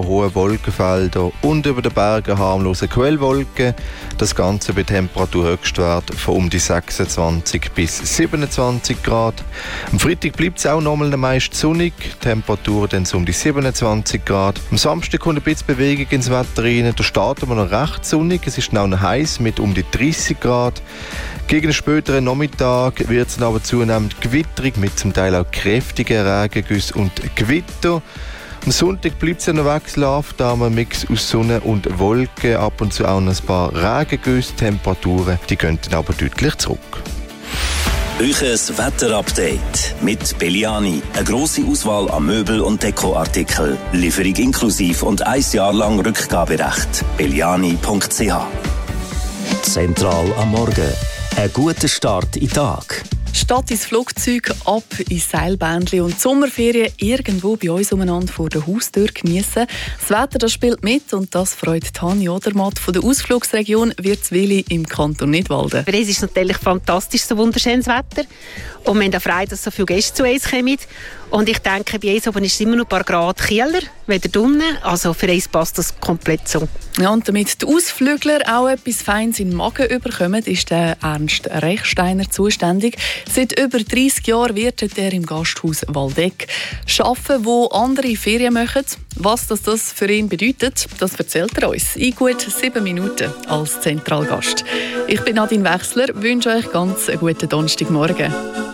hohe Wolkenfelder und über den Bergen harmlose Quellwolken. Das Ganze bei Temperaturhöchstwert von um die 26 bis 27 Grad. Am Freitag bleibt es auch nochmal meist sonnig, Temperaturen dann so um die 27 Grad. Am Samstag kommt ein bisschen Bewegung ins Wetter rein, da starten wir noch recht sonnig, es ist auch noch heiß mit um die 30 Grad. Gegen den späteren Nachmittag wird es dann aber zunehmend gewitterig mit zum Teil auch kräftigen Regengüssen und Gewitter. Am Sonntag bleibt es ja noch wechselhaft, da haben wir einen Mix aus Sonne und Wolken, ab und zu auch noch ein paar Regengüsse. Temperaturen, die gehen dann aber deutlich zurück. Euches Wetterupdate mit Belliani. Eine grosse Auswahl an Möbel- und Dekoartikeln. Lieferung inklusiv und 1 Jahr lang Rückgaberecht. Belliani.ch. Zentral am Morgen. Ein guter Start in den Tag. Statt ins Flugzeug, ab ins Seilbändchen und die Sommerferien irgendwo bei uns umeinander vor der Haustür geniessen. Das Wetter, das spielt mit und das freut Tanja Odermatt von der Ausflugsregion Wirzwili im Kanton Nidwalden. Für uns ist natürlich fantastisch, so wunderschönes Wetter. Und wir haben auch Freude, dass so viele Gäste zu uns kommen. Und ich denke, bei uns oben ist es immer noch ein paar Grad kühler, weder drinnen. Also für uns passt das komplett so. Ja, und damit die Ausflügler auch etwas Feines in den Magen bekommen, ist der Ernst Rechsteiner zuständig. Seit über 30 Jahren wirtet er im Gasthaus Waldeck. Arbeiten, wo andere Ferien machen. Was das für ihn bedeutet, das erzählt er uns in gut 7 Minuten als Zentralgast. Ich bin Nadine Wechsler, wünsche euch ganz einen guten Donnerstagmorgen.